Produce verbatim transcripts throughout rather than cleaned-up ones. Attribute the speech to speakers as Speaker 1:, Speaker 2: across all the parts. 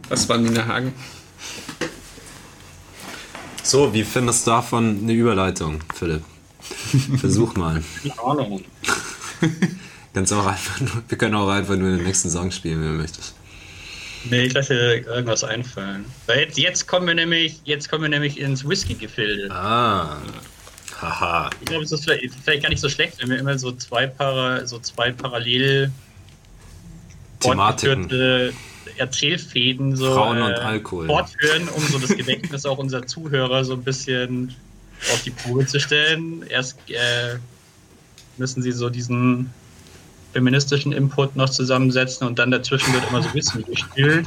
Speaker 1: Was war Nina Hagen?
Speaker 2: So, wie findest du davon eine Überleitung, Philipp? Versuch mal.
Speaker 3: Keine Ahnung.
Speaker 2: Kannst auch einfach nur, wir können auch einfach nur den nächsten Song spielen, wenn du möchtest.
Speaker 3: Nee, ich lasse dir irgendwas einfallen. Weil jetzt, jetzt kommen wir nämlich, jetzt kommen wir nämlich ins Whisky-Gefilde.
Speaker 2: Ah. Haha.
Speaker 3: Ich glaube, es ist vielleicht, vielleicht gar nicht so schlecht, wenn wir immer so zwei para, so zwei parallel
Speaker 2: Thematiken.
Speaker 3: fortgeführte Erzählfäden so
Speaker 2: Frauen und
Speaker 3: äh,
Speaker 2: Alkohol.
Speaker 3: fortführen, um so das Gedächtnis auch unserer Zuhörer so ein bisschen auf die Probe zu stellen. Erst äh, müssen sie so diesen feministischen Input noch zusammensetzen und dann dazwischen wird immer so Wissen gespielt.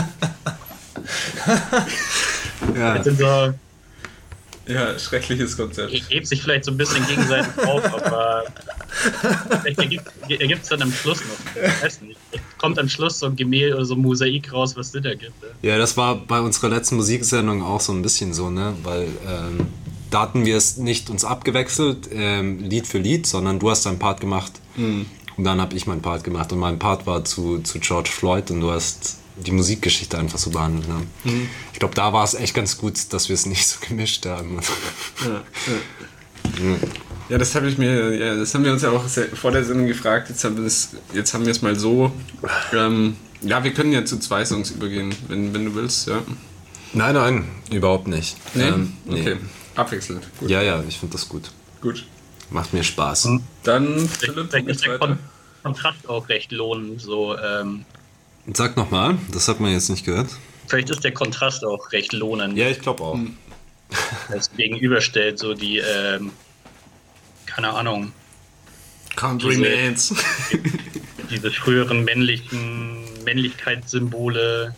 Speaker 2: Ja.
Speaker 3: Jetzt sind so,
Speaker 1: Ja, schreckliches Konzept.
Speaker 3: hebt sich vielleicht so ein bisschen gegenseitig auf, aber vielleicht ergibt es dann am Schluss noch. Ich weiß nicht. Kommt am Schluss so ein Gemälde oder so ein Mosaik raus, was Sinn ergibt. Ne?
Speaker 2: Ja, das war bei unserer letzten Musiksendung auch so ein bisschen so, ne? Weil ähm, da hatten wir es nicht uns abgewechselt, ähm, Lied für Lied, sondern du hast deinen Part gemacht
Speaker 1: Mhm.
Speaker 2: und dann habe ich meinen Part gemacht. Und mein Part war zu, zu George Floyd und du hast die Musikgeschichte einfach so behandelt. Ne?
Speaker 1: Mhm.
Speaker 2: Ich glaube, da war es echt ganz gut, dass wir es nicht so gemischt haben.
Speaker 1: Ja, ja. ja, das habe ich mir, ja, das haben wir uns ja auch sehr, vor der Sendung gefragt. Jetzt haben wir es, jetzt haben wir es mal so. Ähm, ja, wir können ja zu zwei Songs übergehen, wenn, wenn du willst. Ja.
Speaker 2: Nein, nein, überhaupt nicht.
Speaker 1: Nee?
Speaker 2: Ähm, nee.
Speaker 1: Okay, abwechselnd. Gut.
Speaker 2: Ja, ja, ich finde das gut.
Speaker 1: Gut.
Speaker 2: Macht mir Spaß.
Speaker 3: Mhm.
Speaker 1: Dann
Speaker 3: Vielleicht,
Speaker 1: Philipp,
Speaker 3: vielleicht ist
Speaker 1: geht's
Speaker 3: der
Speaker 1: weiter.
Speaker 3: Kon Kontrast auch recht lohnend. So, ähm,
Speaker 2: Sag nochmal, das hat man jetzt nicht gehört.
Speaker 3: vielleicht ist der Kontrast auch recht lohnend.
Speaker 2: Ja, ich glaube auch.
Speaker 3: Das gegenüberstellt, so die, ähm, keine Ahnung,
Speaker 1: Country Mans.
Speaker 3: diese früheren männlichen Männlichkeitssymbole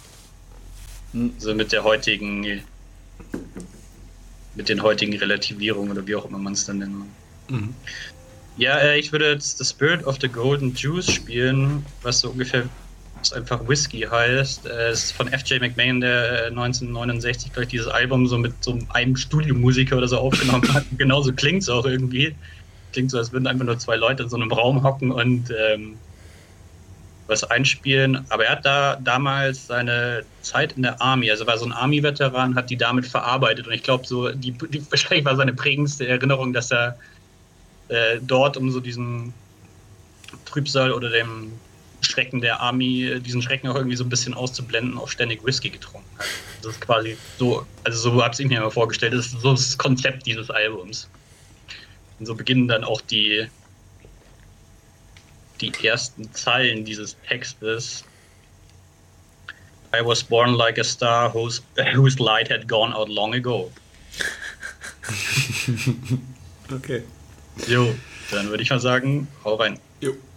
Speaker 1: Hm.
Speaker 3: so mit der heutigen mit den heutigen Relativierungen oder wie auch immer man es dann nennt.
Speaker 1: Mhm.
Speaker 3: Ja, äh, ich würde jetzt The Spirit of the Golden Juice spielen, was so ungefähr was einfach Whisky heißt. Äh, Es ist von F J McMahon, der äh, neunzehnhundertneunundsechzig gleich dieses Album so mit so einem Studiomusiker oder so aufgenommen hat. Genauso klingt es auch irgendwie. Klingt so, als würden einfach nur zwei Leute in so einem Raum hocken und ähm, was einspielen. Aber er hat da damals seine Zeit in der Army, also war so ein Army-Veteran, hat die damit verarbeitet. Und ich glaube, so die, die wahrscheinlich war seine prägendste Erinnerung, dass er äh, dort um so diesen Trübsal oder dem Schrecken der Army, diesen Schrecken auch irgendwie so ein bisschen auszublenden, auch ständig Whisky getrunken hat. Das ist quasi so, also so habe ich mir mal vorgestellt, das ist so das Konzept dieses Albums. Und so beginnen dann auch die die ersten Zeilen dieses Textes. I was born like a star whose, whose light had gone out long ago.
Speaker 1: Okay.
Speaker 3: Jo, dann würde ich mal sagen, hau rein.
Speaker 1: Jo.